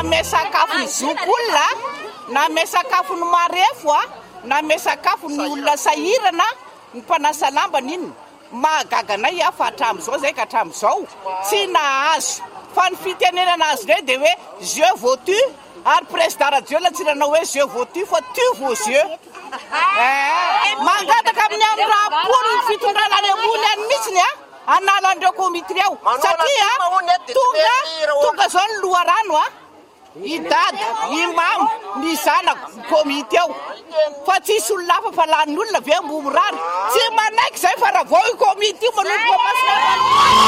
mesakafo ny zokolona na mesakafo ny marefo na mesakafo ny olona sahirana ny mpanasa lambana iny mahagaganay fa hatramin'izao zay ka hatramin'izao tsy nahazo fa ny fitenenana azy rey de hoe je vaux tu ary président radio latsiranao hoe je vaux tu fa tu vaux yeux mangataka amin'ny amin'ny rapolo ny fitondrana any ambony any mihitsiny anala andreo komity reo satria tonga zao ny loharano idady imamo ny zanako komity eo fa tsisy olona hafa fa lanin'olona ve mbomy rano tsy manaiky zay fa raha vao i komity io manolotra